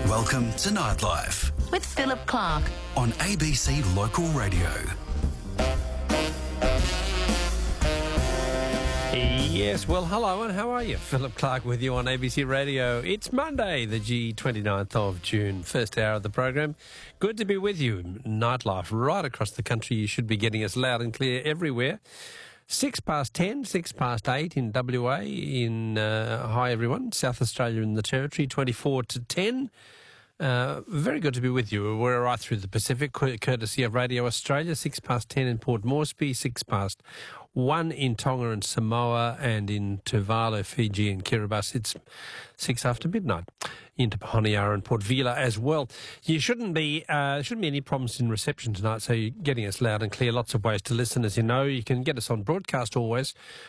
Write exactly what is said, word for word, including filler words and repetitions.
Welcome to Nightlife with Philip Clark on A B C Local Radio. Yes, well, hello and how are you? Philip Clark with you on A B C Radio. It's Monday, the G twenty-ninth of June, first hour of the program. Good to be with you. Nightlife right across the country. You should be getting us loud and clear everywhere. Six past ten, six past eight in W A, in, uh, hi everyone, South Australia in the Territory, twenty-four to ten. Uh, very good to be with you. We're right through the Pacific, courtesy of Radio Australia. Six past ten in Port Moresby, six past one in Tonga and Samoa, and in Tuvalu, Fiji and Kiribati. It's six after midnight into Honiara and Port Vila as well. You shouldn't be, uh, shouldn't be any problems in reception tonight, so you're getting us loud and clear. Lots of ways to listen, as you know. You can get us on broadcast always